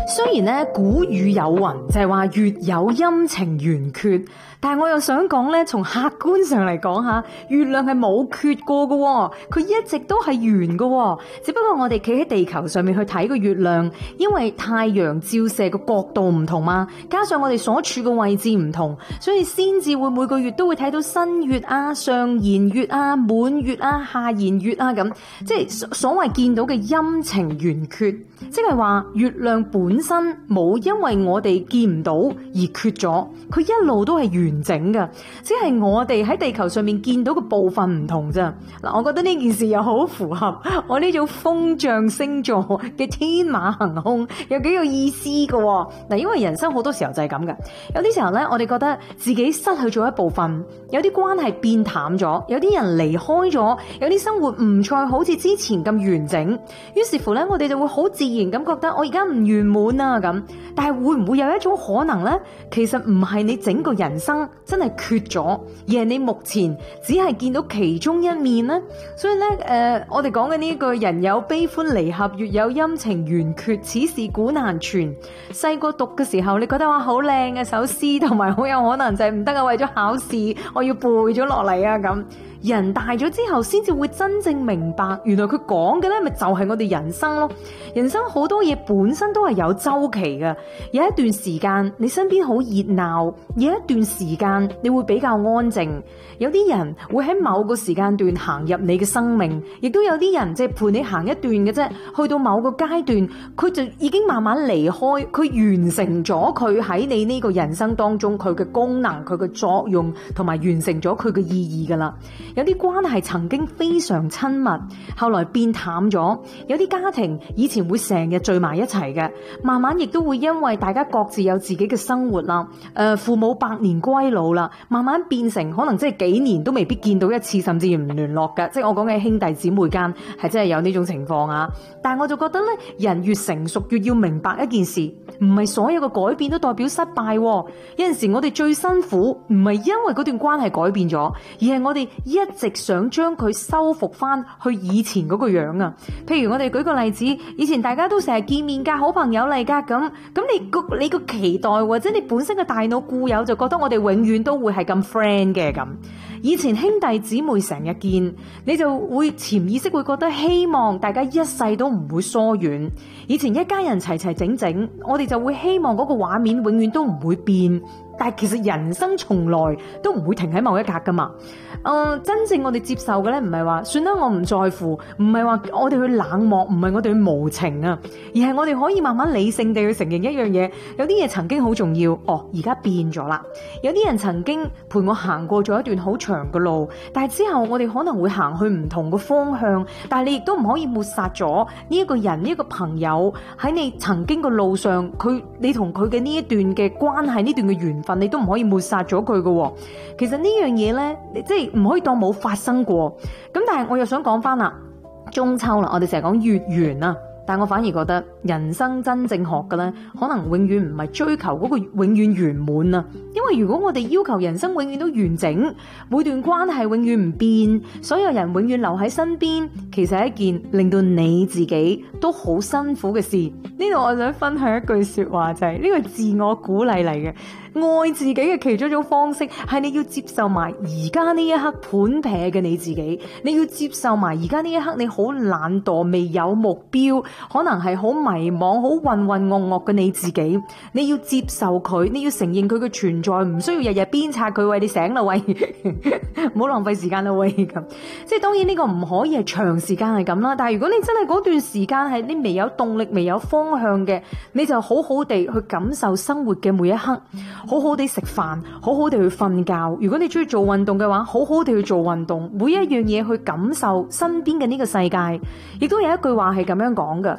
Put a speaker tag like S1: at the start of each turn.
S1: 雖然咧古語有云，就係話月有陰晴圓缺，但係我又想講咧，從客觀上嚟講下，月亮係冇缺過嘅，佢一直都係圓嘅，只不過我哋企喺地球上面去睇個月亮，因為太陽照射嘅角度唔同嘛，加上我哋所處嘅位置唔同，所以先至會每個月都會睇到新月啊、上弦月啊、滿月啊、下弦月啊咁，即係所謂見到嘅陰晴圓缺，即係話月亮本身冇因為我哋見唔到而缺咗，佢一路都係完整嘅，只係我哋喺地球上面見到嘅部分唔同咋。嗱，我覺得呢件事又好符合我呢種風象星座嘅天馬行空，有幾有意思嘅。嗱，因為人生好多時候就係咁嘅，有啲時候咧，我哋覺得自己失去咗一部分，有啲關係變淡咗，有啲人離開咗，有啲生活唔再好似之前咁完整，於是乎咧，我哋就會好自然咁覺得我而家唔圓滿啊咁。但係會唔會有一種可能咧？其實唔係你整個人生真係缺咗，而係你目前只係見到其中一面咧。所以咧，我哋講嘅呢句人有悲歡離合，月有陰晴圓缺，此事古難全。細個讀嘅時候，你覺得話好靚嘅首詩，同埋好有可能就係唔得啊，為咗考試我要背咗落嚟啊咁。人大咗之後先至會真正明白，原來佢講嘅咧咪就係我哋人生咯。人生好多嘢本身都係有周期嘅，有一段時間你身邊好熱鬧，有一段時間你會比較安靜，有啲人會喺某個時間段行入你嘅生命，亦都有啲人即係陪你行一段嘅啫，去到某個階段佢就已經慢慢離開，佢完成咗佢喺你呢個人生當中佢嘅功能、佢嘅作用，同埋完成咗佢嘅意義噶啦。有啲關係曾經非常親密，後來變淡咗；有啲家庭以前會成日聚埋一齊嘅，慢慢亦都會因為大家各自有自己嘅生活啦，父母百年歸老啦，慢慢變成可能即係幾年都未必見到一次，甚至唔聯絡嘅。即係我講嘅兄弟姊妹間係真係有呢種情況啊！但係我就覺得咧，人越成熟越要明白一件事，唔係所有嘅改變都代表失敗。有陣時我哋最辛苦唔係因為嗰段關係改變咗，而係我哋一直想將佢修復翻去以前嗰個樣啊！譬如我哋舉個例子，以前大家都成日見面㗎，好朋友嚟㗎咁，你個期待或者你本身嘅大腦固有就覺得我哋永遠都會係咁 friend 嘅咁。以前兄弟姊妹成日見，你就會潛意識會覺得希望大家一世都唔會疏遠。以前一家人齊齊整整，我哋就會希望嗰個畫面永遠都唔會變。但係其實人生從來都唔會停喺某一格噶嘛。真正我哋接受嘅咧，唔係話算啦，我唔在乎，唔係話我哋去冷漠，唔係我哋去無情啊，而係我哋可以慢慢理性地去承認一樣嘢，有啲嘢曾經好重要，而家變咗啦。有啲人曾經陪我行過咗一段好長嘅路，但係之後我哋可能會行去唔同嘅方向，但係你亦都唔可以抹殺咗呢一個人、呢一個朋友喺你曾經嘅路上，你同佢嘅呢一段嘅關係、呢段嘅緣分，你都唔可以抹殺咗佢嘅。其實呢樣嘢咧，即係唔可以當冇發生過。咁但係我又想講翻啦，中秋啦，我哋成日講月圓啊，但我反而覺得人生真正學嘅咧，可能永遠唔係追求嗰個永遠圓滿啊。因為如果我哋要求人生永遠都完整，每段關係永遠唔變，所有人永遠留喺身邊，其實係一件令到你自己都好辛苦嘅事。呢度我想分享一句說話，就係呢個自我鼓勵嚟嘅。愛自己嘅其中一種方式係你要接受埋而家呢一刻盤撇嘅你自己，你要接受埋而家呢一刻你好懶惰、未有目標，可能係好迷茫、好渾渾噩噩嘅你自己，你要接受佢，你要承認佢嘅存在，唔需要日日鞭策佢，喂，你醒啦喂，唔好浪費時間啦喂咁。即係當然呢個唔可以係長時間係咁啦，但係如果你真係嗰段時間係你未有動力、未有方向嘅，你就好好地去感受生活嘅每一刻。好好地食飯，好好地去瞓覺。如果你中意做運動嘅話，好好地去做運動。每一樣嘢去感受身邊嘅呢個世界。亦都有一句話係咁樣講